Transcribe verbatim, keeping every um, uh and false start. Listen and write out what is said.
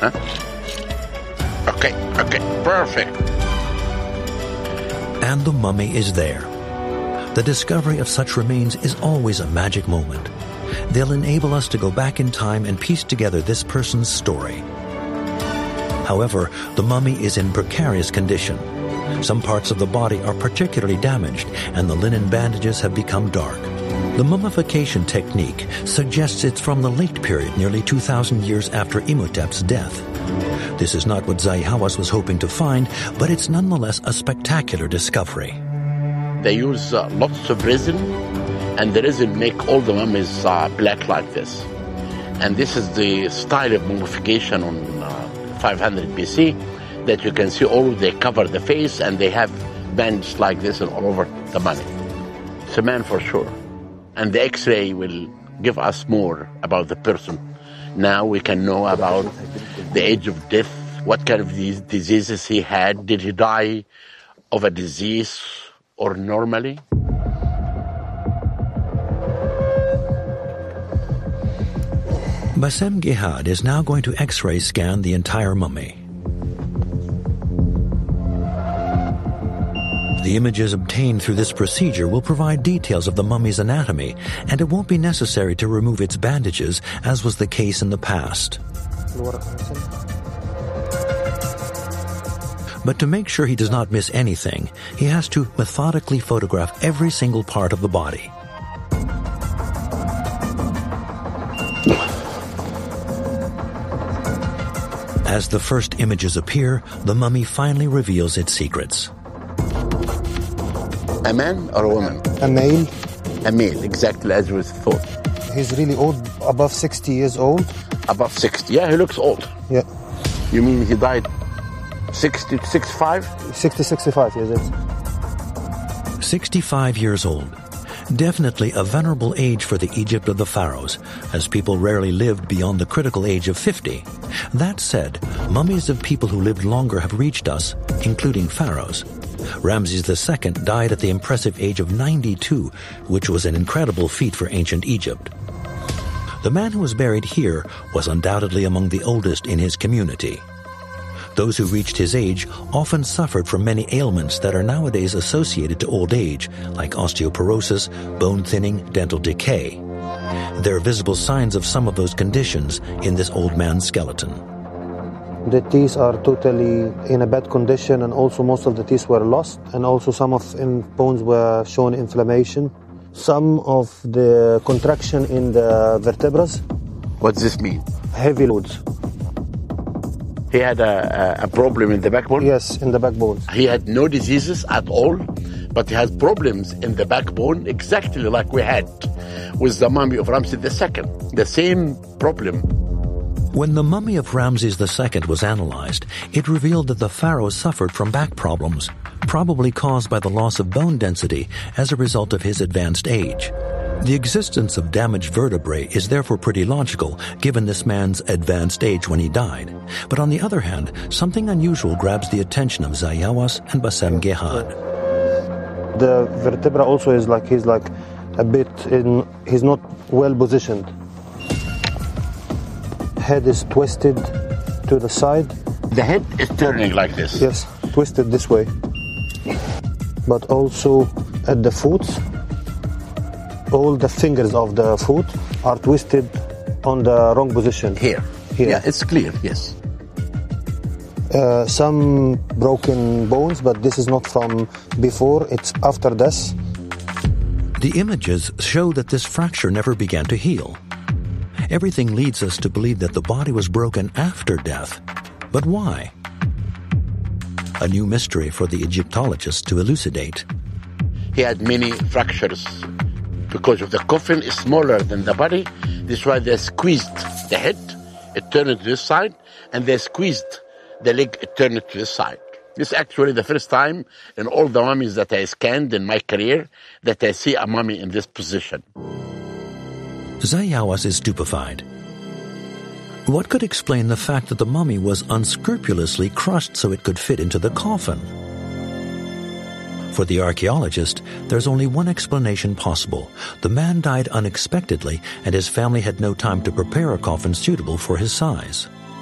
Huh? Okay, okay, perfect. And the mummy is there. The discovery of such remains is always a magic moment. They'll enable us to go back in time and piece together this person's story. However, the mummy is in precarious condition. Some parts of the body are particularly damaged, and the linen bandages have become dark. The mummification technique suggests it's from the late period, nearly two thousand years after Imhotep's death. This is not what Zahi Hawass was hoping to find, but it's nonetheless a spectacular discovery. They use uh, lots of resin, and the resin make all the mummies uh, black like this. And this is the style of mummification on uh, five hundred B C that you can see all they cover the face and they have bands like this and all over the mummy. It's a man for sure. And the X-ray will give us more about the person. Now we can know about the age of death, what kind of diseases he had. Did he die of a disease or normally? Bassem Gihad is now going to X-ray scan the entire mummy. The images obtained through this procedure will provide details of the mummy's anatomy, and it won't be necessary to remove its bandages, as was the case in the past. But to make sure he does not miss anything, he has to methodically photograph every single part of the body. As the first images appear, the mummy finally reveals its secrets. A man or a woman? A male. A male, exactly as we thought. He's really old, above sixty years old. Above sixty, yeah, he looks old. Yeah. You mean he died sixty, sixty-five? sixty, sixty-five, yes. It's... sixty-five years old. Definitely a venerable age for the Egypt of the pharaohs, as people rarely lived beyond the critical age of fifty. That said, mummies of people who lived longer have reached us, including pharaohs. Ramses the Second died at the impressive age of ninety-two, which was an incredible feat for ancient Egypt. The man who was buried here was undoubtedly among the oldest in his community. Those who reached his age often suffered from many ailments that are nowadays associated to old age, like osteoporosis, bone thinning, dental decay. There are visible signs of some of those conditions in this old man's skeleton. The teeth are totally in a bad condition, and also most of the teeth were lost, and also some of the bones were showing inflammation. Some of the contraction in the vertebrae. What does this mean? Heavy loads. He had a, a, a problem in the backbone? Yes, in the backbone. He had no diseases at all, but he has problems in the backbone exactly like we had with the mummy of Ramses the Second. The same problem. When the mummy of Ramses the Second was analyzed, it revealed that the pharaoh suffered from back problems, probably caused by the loss of bone density as a result of his advanced age. The existence of damaged vertebrae is therefore pretty logical, given this man's advanced age when he died. But on the other hand, something unusual grabs the attention of Zahi Hawass and Bassem Gihad. The vertebra also is like, he's like a bit in, he's not well positioned. Head is twisted to the side. The head is turning like this? Yes, twisted this way. But also at the foot, all the fingers of the foot are twisted on the wrong position. Here. Here. Yeah, it's clear, yes. Uh, some broken bones, but this is not from before, it's after this. The images show that this fracture never began to heal. Everything leads us to believe that the body was broken after death. But why? A new mystery for the Egyptologists to elucidate. He had many fractures because of the coffin is smaller than the body. This is why they squeezed the head, it turned to this side, and they squeezed the leg, it turned to this side. This is actually the first time in all the mummies that I scanned in my career that I see a mummy in this position. Zahi Hawass is stupefied. What could explain the fact that the mummy was unscrupulously crushed so it could fit into the coffin? For the archaeologist, there's only one explanation possible. The man died unexpectedly, and his family had no time to prepare a coffin suitable for his size.